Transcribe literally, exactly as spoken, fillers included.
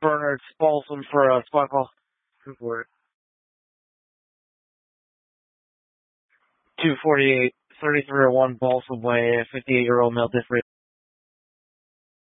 Bernard's Balsam for a spot call. Go for it. two forty-eight, thirty-three oh one Balsam Way, fifty-eight-year-old male different.